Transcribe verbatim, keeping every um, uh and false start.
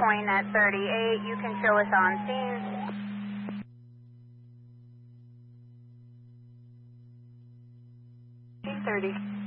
point at thirty-eight. You can show us on scene. thirty.